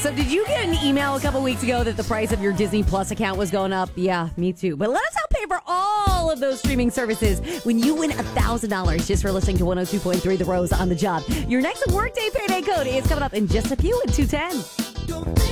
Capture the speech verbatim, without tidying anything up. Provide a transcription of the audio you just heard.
So did you get an email a couple weeks ago that the price of your Disney Plus account was going up? Yeah, me too. But let us help pay for all of those streaming services when you win one thousand dollars just for listening to one oh two point three The Rose on the Job. Your next Workday Payday Code is coming up in just a few at two ten.